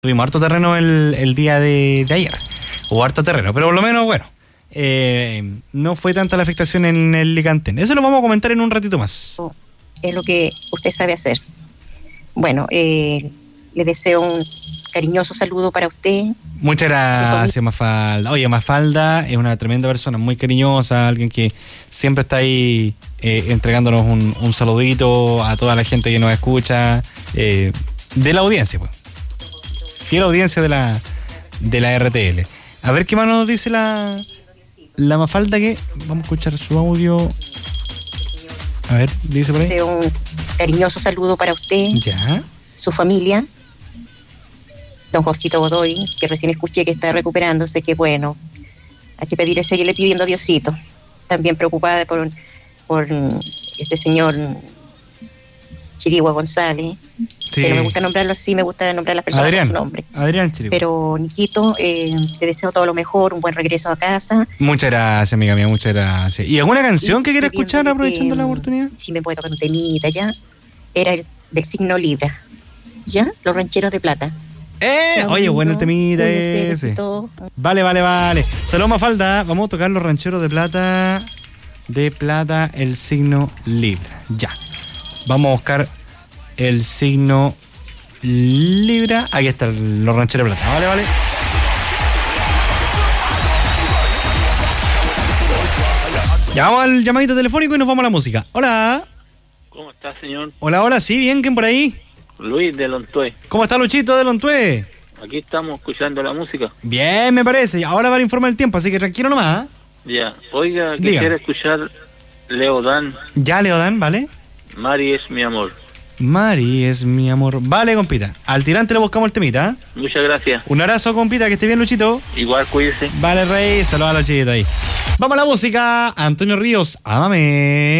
Tuvimos harto terreno el día de ayer, o harto terreno, pero por lo menos, bueno, no fue tanta la afectación en el Licantén. Eso lo vamos a comentar en un ratito más. Es lo que usted sabe hacer. Bueno, le deseo un cariñoso saludo para usted. Muchas gracias, Mafalda. Oye, Mafalda es una tremenda persona, muy cariñosa, alguien que siempre está ahí entregándonos un saludito a toda la gente que nos escucha, de la audiencia, pues. Fiel audiencia de la RTL. A ver qué más nos dice la Mafalda, que vamos a escuchar su audio. A ver, dice por ahí. Deseo un cariñoso saludo para usted. Ya. Su familia. Don Jorgito Godoy, que recién escuché que está recuperándose, que bueno, hay que pedirle, seguirle pidiendo a Diosito. También preocupada por este señor Chirigua González. Sí. Que no me gusta nombrarlo así, me gusta nombrar a las personas por su nombre. Adrián Chirigua. Pero, Niquito, te deseo todo lo mejor, un buen regreso a casa. Muchas gracias, amiga mía, muchas gracias. ¿Y alguna canción que quiera escuchar aprovechando la oportunidad? Si me puede tocar un temita, ¿ya? Era el del signo Libra, ¿ya? Los Rancheros de Plata. Chao, oye, bueno el temita ese. Vale. Saludos, Mafalda. Vamos a tocar Los Rancheros de Plata. De Plata, el signo Libra. Ya. Vamos a buscar el signo Libra. Aquí está Los Rancheros de Plata. Vale. Ya vamos al llamadito telefónico y nos vamos a la música. Hola. ¿Cómo está, señor? Hola, sí, bien, ¿quién por ahí? Luis de Lontué. ¿Cómo está Luchito de Lontué? Aquí estamos escuchando la música. Bien, me parece. Ahora va a informar el tiempo, así que tranquilo nomás. Ya. Oiga, quisiera escuchar Leodán. Ya, Leodán, ¿vale? Mari es mi amor. Mari es mi amor. Vale, compita. Al tirante le buscamos el temita. Muchas gracias. Un abrazo, compita, que esté bien, Luchito. Igual, cuídese. Vale, Rey. Saludos a Luchito ahí. Vamos a la música. Antonio Ríos, ámame.